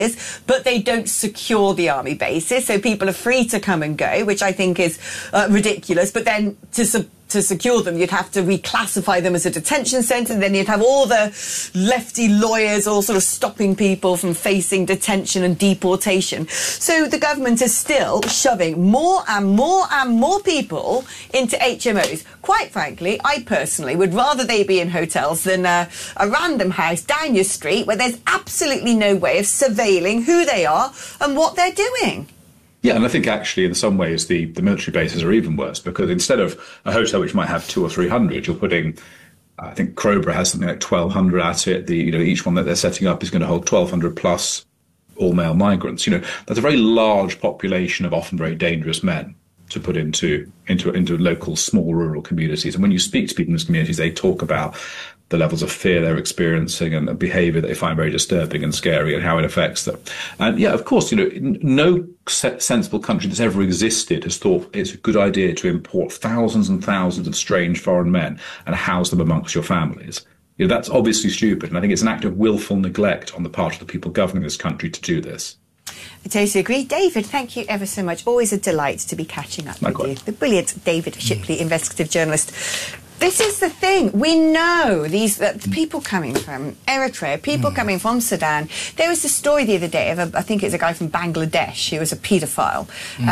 but they don't secure the army bases, so people are free to come and go, which I think is ridiculous. But then to secure them, you'd have to reclassify them as a detention centre, and then you'd have all the lefty lawyers all sort of stopping people from facing detention and deportation. So the government is still shoving more and more and more people into HMOs. Quite frankly, I personally would rather they be in hotels than a random house down your street where there's absolutely no way of surveilling who they are and what they're doing. Yeah, and I think actually in some ways the military bases are even worse, because instead of a hotel which might have 200 or 300, you're putting, I think Crowborough has something like 1,200 at it. Each one that they're setting up is going to hold 1,200 plus all male migrants. That's a very large population of often very dangerous men to put into local small rural communities. And when you speak to people in these communities, they talk about the levels of fear they're experiencing and the behaviour that they find very disturbing and scary and how it affects them. And yeah, of course, no sensible country that's ever existed has thought it's a good idea to import thousands and thousands of strange foreign men and house them amongst your families. That's obviously stupid. And I think it's an act of willful neglect on the part of the people governing this country to do this. I totally agree. David, thank you ever so much. Always a delight to be catching up with you. The brilliant David Shipley, investigative journalist. This is the thing. We know the people coming from Eritrea, people coming from Sudan. There was a story the other day of I think it's a guy from Bangladesh who was a paedophile,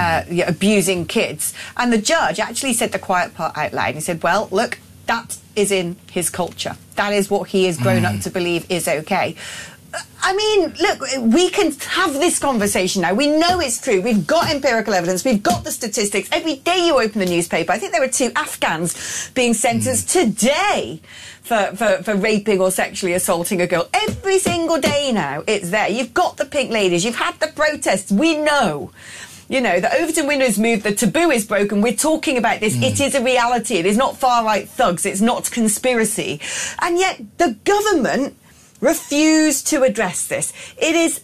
abusing kids. And the judge actually said the quiet part out loud. He said, well, look, that is in his culture. That is what he has grown up to believe is okay. I mean, look, we can have this conversation now. We know it's true. We've got empirical evidence. We've got the statistics. Every day you open the newspaper, I think there were 2 Afghans being sentenced today for raping or sexually assaulting a girl. Every single day now, it's there. You've got the pink ladies. You've had the protests. We know. The Overton window is moved, the taboo is broken. We're talking about this. It is a reality. It is not far-right thugs. It's not conspiracy. And yet the government refuse to address this. It is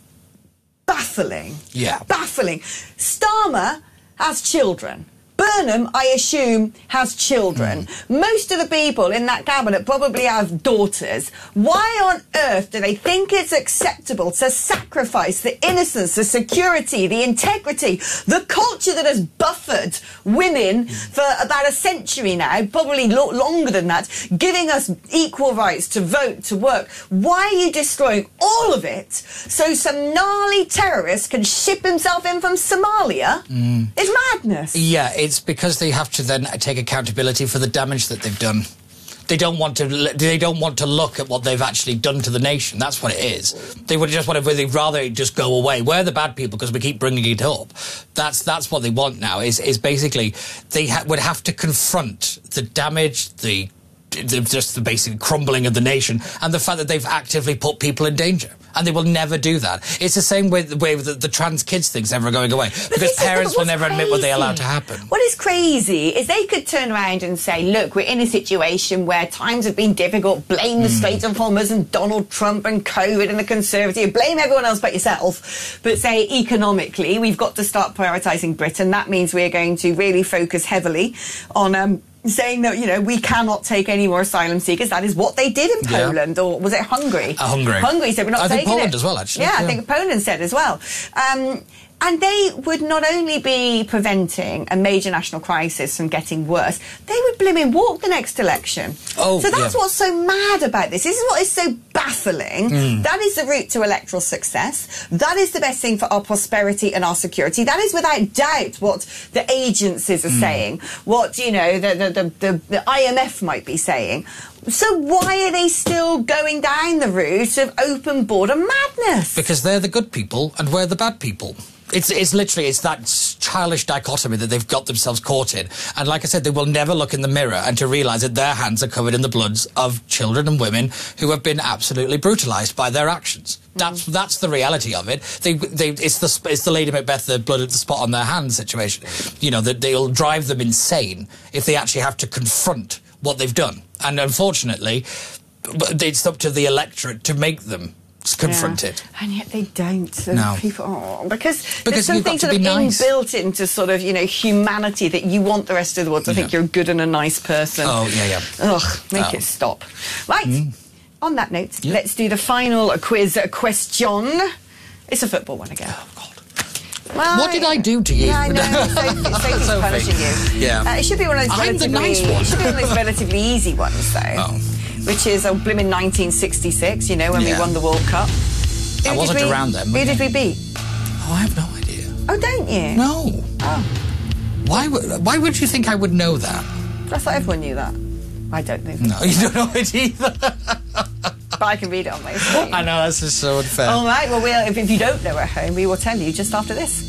baffling. Yeah. Baffling. Starmer has children. Burnham, I assume, has children. Most of the people in that cabinet probably have daughters. Why on earth do they think it's acceptable to sacrifice the innocence, the security, the integrity, the culture that has buffered women for about a century now, probably longer than that, giving us equal rights to vote, to work? Why are you destroying all of it so some gnarly terrorist can ship himself in from Somalia? It's madness. Yeah, it's because they have to then take accountability for the damage that they've done. They don't want to look at what they've actually done to the nation. That's what it is. They would just want to. They'd rather it just go away. We're the bad people because we keep bringing it up. That's what they want now. Is basically they would have to confront the damage, just the basic crumbling of the nation, and the fact that they've actively put people in danger. And they will never do that. It's the same way the trans kids thing's never going away. Because parents will never admit what they allow to happen. What is crazy is they could turn around and say, look, we're in a situation where times have been difficult, blame the Strait of Hormuz and Donald Trump and COVID and the Conservative, blame everyone else but yourself. But say economically, we've got to start prioritising Britain. That means we're going to really focus heavily on saying that, we cannot take any more asylum seekers. That is what they did in Poland, or was it Hungary? Hungary. Hungary said we're not taking it. I think Poland as well, actually. Yeah, I think Poland said as well. And they would not only be preventing a major national crisis from getting worse, they would blimmin' walk the next election. So that's what's so mad about this. This is what is so baffling. That is the route to electoral success. That is the best thing for our prosperity and our security. That is without doubt what the agencies are saying, what, the IMF might be saying. So why are they still going down the route of open border madness? Because they're the good people and we're the bad people. It's literally that childish dichotomy that they've got themselves caught in. And like I said, they will never look in the mirror and to realise that their hands are covered in the bloods of children and women who have been absolutely brutalised by their actions. That's the reality of it. It's the Lady Macbeth, the blood at the spot on their hands situation. That they'll drive them insane if they actually have to confront what they've done. And unfortunately, it's up to the electorate to make them confront it. And yet they don't. No. People, because there's something sort of inbuilt into sort of, humanity that you want the rest of the world to think you're a good and a nice person. Oh, yeah. Ugh, make it stop. Right. On that note, let's do the final quiz question. It's a football one again. Oh, God. Well, what did I do to you? Yeah, I know. Sophie's punishing you. Yeah. It should be one of those I'm the nice one. It should be one of those relatively easy ones, though. Oh. Which is blimmin' 1966, when we won the World Cup. I wasn't around then. Who did we beat? Oh, I have no idea. Oh, don't you? No. Oh. Why would you think I would know that? I thought everyone knew that. I don't know. No, you don't know it either. But I can read it on my screen. I know, that's just so unfair. All right, well, if you don't know at home, we will tell you just after this.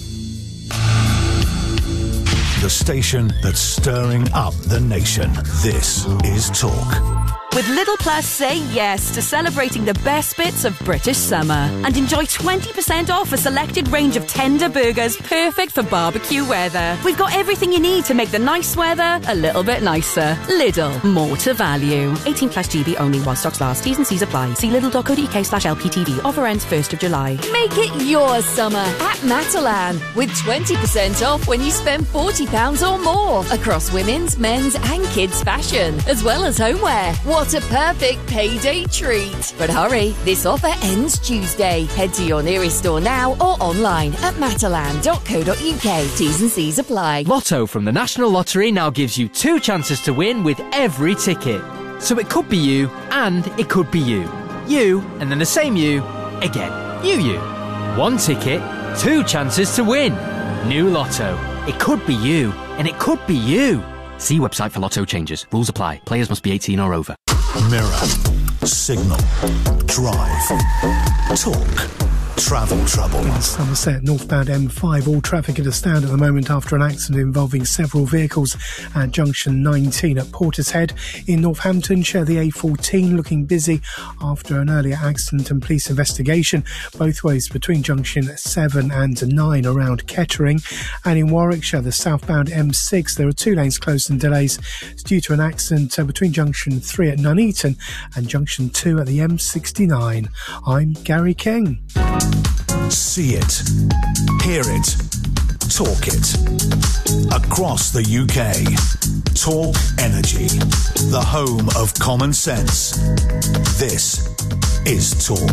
The station that's stirring up the nation. This is Talk. With Lidl Plus, say yes to celebrating the best bits of British summer and enjoy 20% off a selected range of tender burgers perfect for barbecue weather. We've got everything you need to make the nice weather a little bit nicer. Lidl, more to value. 18 plus GB only while stocks last. T's and C's apply. See lidl.co.uk/LPTV. Offer ends 1st of July. Make it your summer at Matalan with 20% off when you spend £40 or more across women's, men's and kids' fashion, as well as homeware. What a perfect payday treat. But hurry, this offer ends Tuesday. Head to your nearest store now or online at matalan.co.uk. T's and C's apply. Lotto from the National Lottery now gives you 2 chances to win with every ticket. So it could be you and it could be you. You and then the same you again. You. 1 ticket, 2 chances to win. New Lotto. It could be you and it could be you. See website for Lotto changes. Rules apply. Players must be 18 or over. Mirror, Signal, Drive, Talk, Travel Trouble. In Somerset, northbound M5, all traffic at a stand at the moment after an accident involving several vehicles at junction 19 at Portishead. In Northamptonshire, the A14 looking busy after an earlier accident and police investigation both ways between junction 7 and 9 around Kettering. And in Warwickshire, the southbound M6, there are 2 lanes closed and delays due to an accident between junction 3 at Nuneaton and junction 2 at the M69. I'm Gary King. See it, hear it, talk it. Across the UK, Talk Energy, the home of common sense. This is Talk.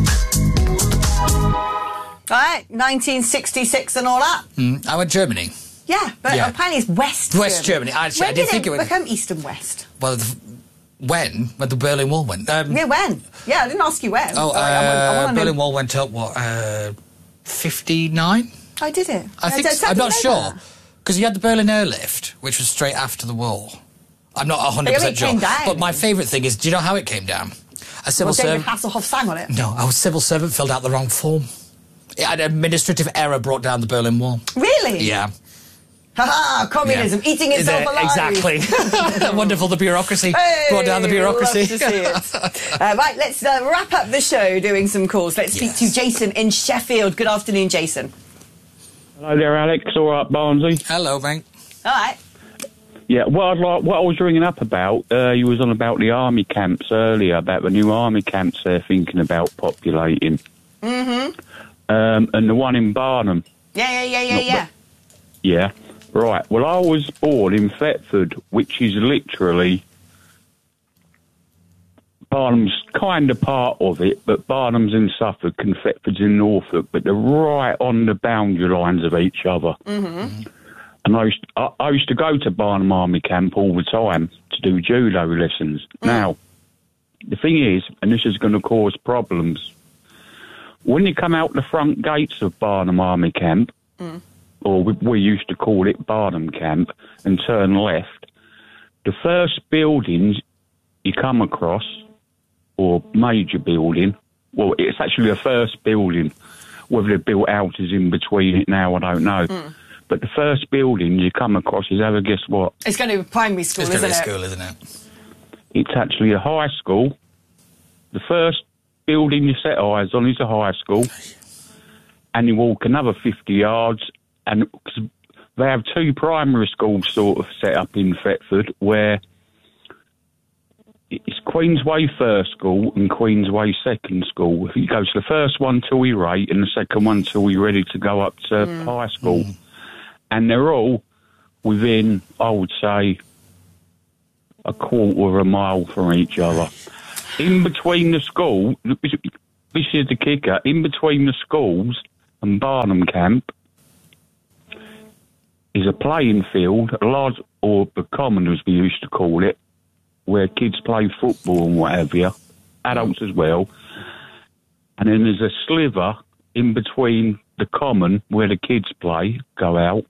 All right, 1966 and all that. I went Germany. Yeah, but apparently it's West Germany. Actually, I didn't think it would become East and West. Well, when the Berlin Wall went. When? Yeah, I didn't ask you when. Oh, Berlin Wall went up, 59? Oh, did it? I think I'm not sure. Because you had the Berlin Airlift, which was straight after the wall. I'm not 100% sure. But my favourite thing is, do you know how it came down? A civil servant. David Hasselhoff sang on it? No, a civil servant filled out the wrong form. It had an administrative error brought down the Berlin Wall. Really? Yeah. Ha-ha, communism, eating itself alive. Exactly. Wonderful, the bureaucracy. Brought down the bureaucracy. Love to see it. Right, let's wrap up the show doing some calls. Let's speak to Jason in Sheffield. Good afternoon, Jason. Hello there, Alex. All right, Barnsley. Hello, mate. All right. Yeah, what I was ringing up about, you was on about the army camps earlier, about the new army camps they're thinking about populating. Mm-hmm. And the one in Barnham. Yeah. Yeah. Right, well, I was born in Thetford, which is literally... Barnham's kind of part of it, but Barnham's in Suffolk and Thetford's in Norfolk, but they're right on the boundary lines of each other. Mm-hmm. And I used to go to Barnham Army Camp all the time to do judo lessons. Now, the thing is, and this is going to cause problems, when you come out the front gates of Barnham Army Camp, or we used to call it Barnham Camp, and turn left, the first buildings you come across, or major building, well, it's actually the first building. Whether they've built houses in between it now, I don't know. But the first building you come across is, ever guess what? It's going to be primary school, isn't it? It's going to be school, isn't it? It's actually a high school. The first building you set eyes on is a high school. And you walk another 50 yards, and they have 2 primary schools sort of set up in Thetford, where it's Queensway First School and Queensway Second School. You go to the first one till you're 8 and the second one till you're ready to go up to high school. And they're all within, I would say, a quarter of a mile from each other. In between the school, this is the kicker, in between the schools, and Barnum Camp is a playing field, a large, or the common as we used to call it, where kids play football and whatever, adults as well. And then there's a sliver in between the common where the kids play, go out,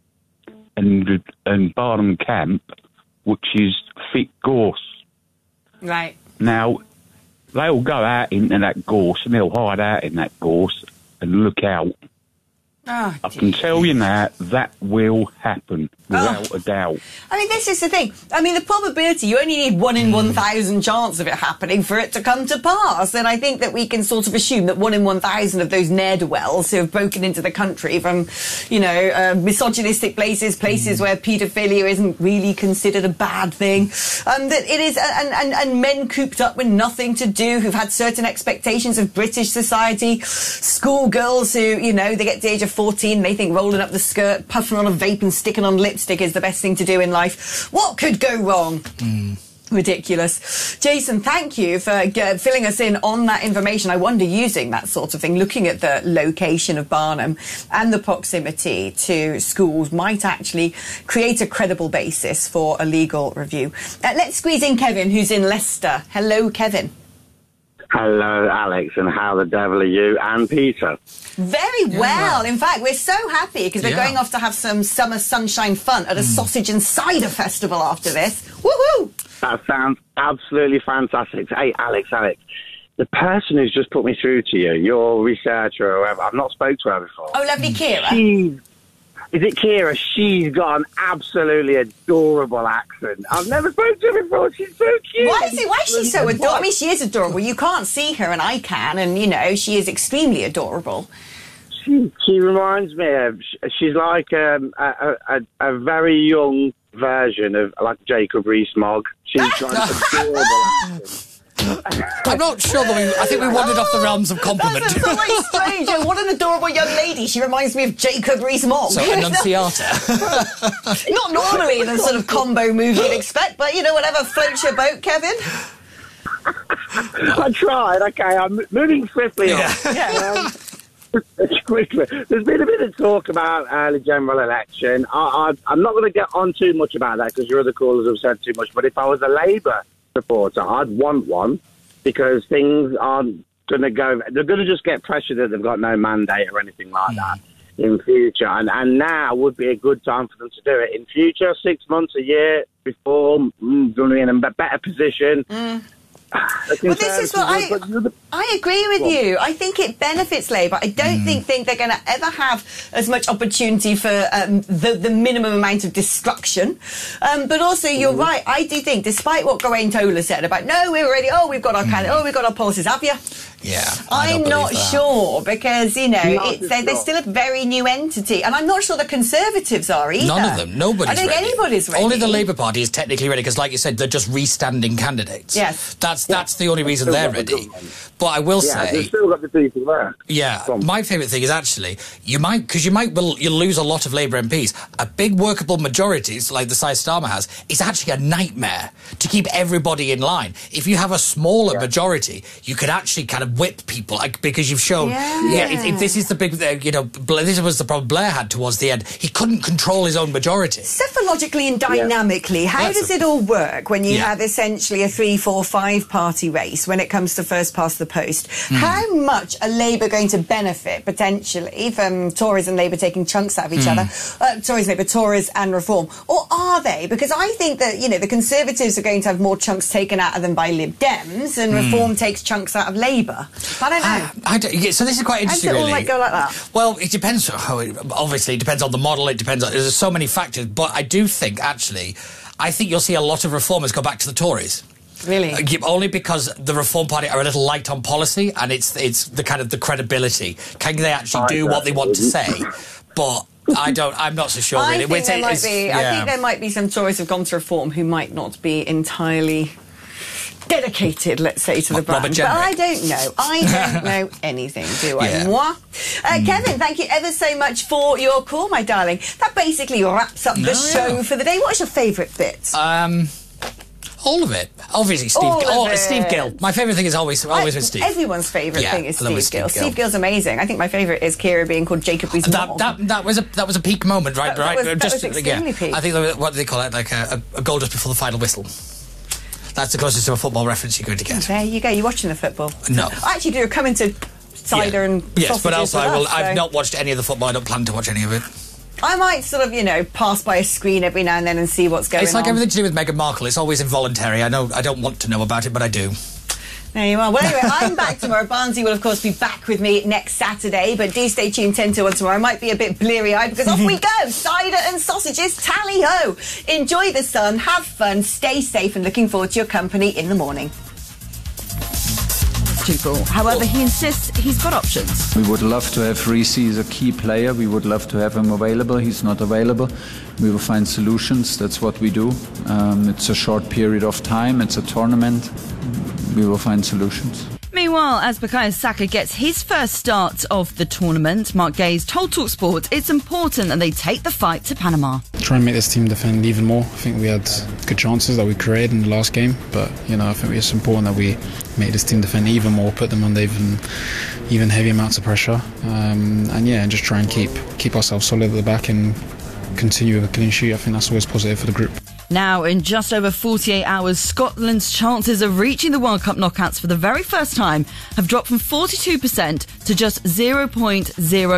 and Barnum Camp, which is thick gorse. Right. Now, they'll go out into that gorse and they'll hide out in that gorse and look out. Oh, I can tell you now, that will happen, without a doubt. I mean, this is the thing. I mean, the probability, you only need 1 in 1,000 chance of it happening for it to come to pass. And I think that we can sort of assume that 1 in 1,000 of those ne'er-do-wells who have broken into the country from, misogynistic places where paedophilia isn't really considered a bad thing, that it is, and men cooped up with nothing to do, who've had certain expectations of British society, schoolgirls who, they get to the age of 14, they think rolling up the skirt, puffing on a vape and sticking on lipstick is the best thing to do in life. What could go wrong? Ridiculous. Jason, thank you for filling us in on that information. I wonder, using that sort of thing, looking at the location of Barnum and the proximity to schools might actually create a credible basis for a legal review. Let's squeeze in Kevin, who's in Leicester. Hello, Kevin. Hello, Alex, and how the devil are you and Peter? Very well. In fact, we're so happy because we're going off to have some summer sunshine fun at a sausage and cider festival after this. Woohoo! That sounds absolutely fantastic. Hey, Alex, the person who's just put me through to you, your researcher or whoever, I've not spoke to her before. Oh, lovely Kira. Is it Kira? She's got an absolutely adorable accent. I've never spoken to her before. She's so cute. Why is she so adorable? I mean, she is adorable. You can't see her and I can, and, she is extremely adorable. She reminds me of, she's like a very young version of, like, Jacob Rees-Mogg. She's got an adorable accent. I'm not sure that I think we wandered off the realms of compliment. That's very strange. What an adorable young lady. She reminds me of Jacob Rees-Mogg. So, Annunciata. Not normally the sort of combo movie you'd expect, but, whatever floats your boat, Kevin. I tried. Okay, I'm moving swiftly on. Yeah. Quickly, there's been a bit of talk about the general election. I'm not going to get on too much about that because your other callers have said too much, but if I was a Labour supporter, I'd want one because things aren't going to go. They're going to just get pressure that they've got no mandate or anything like that in future. And now would be a good time for them to do it. In future, 6 months, a year before, going to be in a better position. Well, this is what I agree with you. I think it benefits Labour. I don't think they're going to ever have as much opportunity for the minimum amount of destruction. But also, you're right. I do think, despite what Gawain Tola said about, no, we're ready, we've got our candidate, we've got our policies, have you? Yeah, I'm not sure because, they're still a very new entity. And I'm not sure the Conservatives are either. None of them. Nobody's ready. I think anybody's ready. Only the Labour Party is technically ready because, like you said, they're just restanding candidates. Yes. That's the only reason they're ready. But I will say... they've still got the people there. Yeah, my favourite thing is actually, you'll lose a lot of Labour MPs. A big workable majority, like the size Starmer has, is actually a nightmare to keep everybody in line. If you have a smaller majority, you could actually kind of whip people, because you've shown... if this is the big... this was the problem Blair had towards the end. He couldn't control his own majority. Psephologically and dynamically, how does it all work when you have essentially a 3, 4, 5 party race when it comes to first past the post? How much are Labour going to benefit potentially from Tories and Labour taking chunks out of each other? Tories and Reform, or are they? Because I think that the Conservatives are going to have more chunks taken out of them by Lib Dems, and Reform takes chunks out of Labour. I don't know. So this is quite interesting. How does it all go like that? Well, it depends. Obviously, it depends on the model. It depends on. There's so many factors, but I do think I think you'll see a lot of reformers go back to the Tories. Really? Only because the Reform Party are a little light on policy, and it's the kind of the credibility. Can they actually do what they want to say? But I'm not so sure. Really, I think there might be some Tories who've gone to Reform who might not be entirely dedicated, let's say, to the brand. But I don't know. I don't know anything, do I? Moi? Kevin, thank you ever so much for your call, my darling. That basically wraps up the show for the day. What's your favourite bit? All of it. Obviously, Steve Gill. My favourite thing is always with Steve. Everyone's favourite thing is Steve Gill. Steve Gill's amazing. I think my favourite is Kira being called Jacob Rees Mogg. That was a peak moment, right? That was extremely peak. I think what do they call it? Like a goal just before the final whistle. That's the closest to a football reference you're going to get. There you go. You're watching the football. No. Actually, you're coming to cider and yes, but also I've not watched any of the football. I don't plan to watch any of it. I might sort of, pass by a screen every now and then and see what's going on. It's like everything to do with Meghan Markle. It's always involuntary. I know I don't want to know about it, but I do. There you are. Well, anyway, I'm back tomorrow. Barnsley will, of course, be back with me next Saturday, but do stay tuned 10 to 1 tomorrow. I might be a bit bleary-eyed because off we go. Cider and sausages, tally-ho. Enjoy the sun, have fun, stay safe, and looking forward to your company in the morning. However, he insists he's got options. We would love to have Reece as a key player. We would love to have him available. He's not available. We will find solutions. That's what we do. It's a short period of time. It's a tournament. We will find solutions. Meanwhile, as Bukayo Saka gets his first start of the tournament, Mark Gaze told TalkSport it's important that they take the fight to Panama. Try and make this team defend even more. I think we had good chances that we created in the last game, but I think it's important that we make this team defend even more, put them under even heavier amounts of pressure, and just try and keep ourselves solid at the back and continue with a clean sheet. I think that's always positive for the group. Now, in just over 48 hours, Scotland's chances of reaching the World Cup knockouts for the very first time have dropped from 42% to just 0.05%.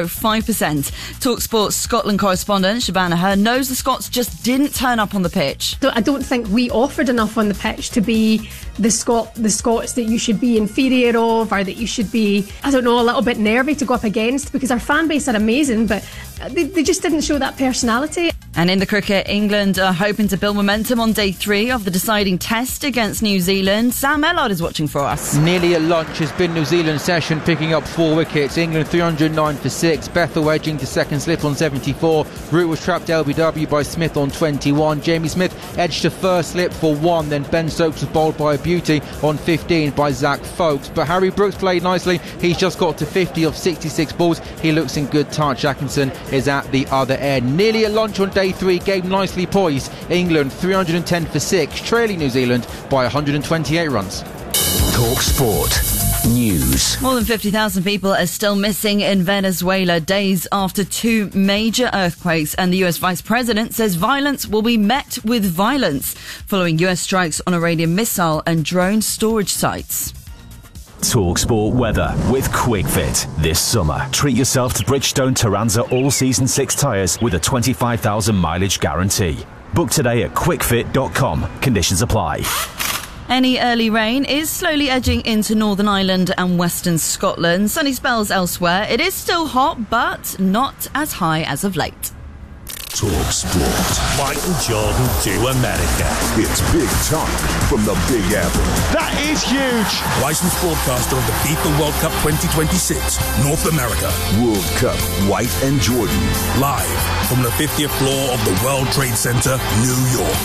TalkSport Scotland correspondent Shabana Her knows the Scots just didn't turn up on the pitch. I don't think we offered enough on the pitch to be the Scots that you should be inferior of, or that you should be, a little bit nervy to go up against, because our fan base are amazing, but they just didn't show that personality. And in the cricket, England are hoping to build momentum on day 3 of the deciding test against New Zealand. Sam Ellard is watching for us. Nearly at lunch has been New Zealand's session, picking up 4 wickets. England 309 for 6. Bethel edging to second slip on 74. Root was trapped LBW by Smith on 21. Jamie Smith edged to first slip for 1. Then Ben Stokes was bowled by a beauty on 15 by Zach Folkes. But Harry Brooks played nicely. He's just got to 50 of 66 balls. He looks in good touch. Atkinson is at the other end. Nearly at lunch on day 3, game nicely poised. England 310 for 6, trailing New Zealand by 128 runs. Talk Sport News. More than 50,000 people are still missing in Venezuela days after 2 major earthquakes, and the US Vice President says violence will be met with violence following US strikes on Iranian missile and drone storage sites. TalkSport weather with QuickFit. This summer, treat yourself to Bridgestone Turanza All-Season 6 tyres with a 25,000 mileage guarantee. Book today at quickfit.com. Conditions apply. Any early rain is slowly edging into Northern Ireland and Western Scotland. Sunny spells elsewhere. It is still hot, but not as high as of late. Talk Sport. Michael Jordan to America. It's big time from the Big Apple. That is huge. Licensed broadcaster of the FIFA World Cup 2026, North America. World Cup, White and Jordan. Live from the 50th floor of the World Trade Center, New York.